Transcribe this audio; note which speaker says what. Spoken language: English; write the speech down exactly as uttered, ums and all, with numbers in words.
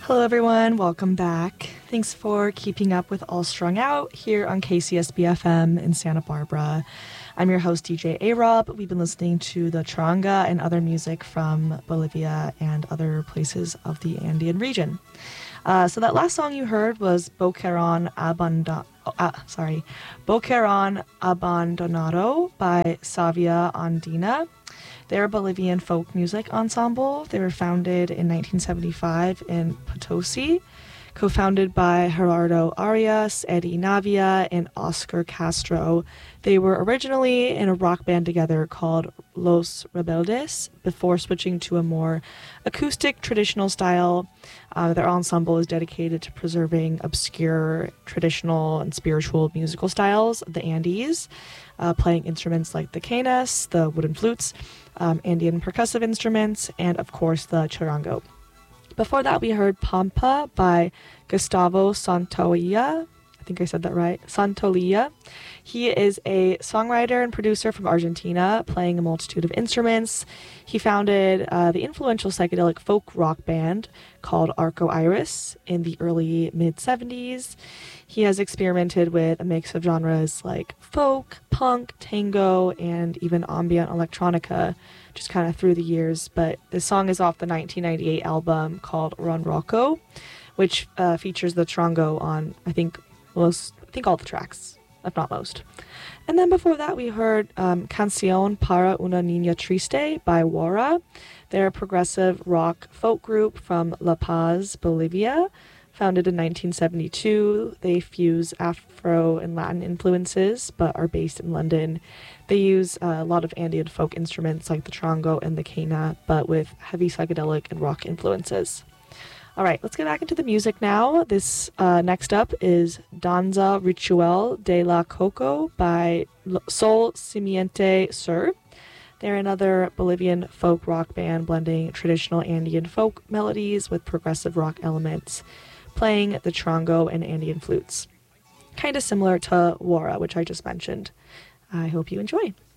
Speaker 1: Hello, everyone. Welcome back. Thanks for keeping up with All Strung Out here on K C S B F M in Santa Barbara. I'm your host, D J A-Rob. We've been listening to the charanga and other music from Bolivia and other places of the Andean region. Uh, so that last song you heard was Boquerón Abandonado, uh, sorry, Boquerón Abandonado by Savia Andina. They're a Bolivian folk music ensemble. They were founded in nineteen seventy-five in Potosi, co-founded by Gerardo Arias, Eddie Navia, and Oscar Castro. They were originally in a rock band together called Los Rebeldes before switching to a more acoustic traditional style. Uh, their ensemble is dedicated to preserving obscure traditional and spiritual musical styles of the Andes, uh, playing instruments like the quenas, the wooden flutes, um, Andean percussive instruments, and of course the charango. Before that, we heard Pampa by Gustavo Santaolalla. I think I said that right. Santaolalla. He is a songwriter and producer from Argentina, playing a multitude of instruments. He founded uh, the influential psychedelic folk rock band called Arco Iris in the early mid-seventies. He has experimented with a mix of genres like folk, punk, tango, and even ambient electronica, just kind of through the years. But this song is off the nineteen ninety-eight album called Ron Rocco, which uh, features the charango on, I think, most, I think all the tracks, if not most. And then before that, we heard um, Canción para una Niña Triste by Wara. They're a progressive rock folk group from La Paz, Bolivia. Founded in nineteen seventy-two, they fuse Afro and Latin influences, but are based in London. They use uh, a lot of Andean folk instruments like the charango and the quena, but with heavy psychedelic and rock influences. All right, let's get back into the music now. This uh, next up is Danza Ritual de la Coco by Sol Simiente Sur. They're another Bolivian folk rock band blending traditional Andean folk melodies with progressive rock elements, playing the charango and Andean flutes. Kind of similar to Wara, which I just mentioned. I hope you enjoy.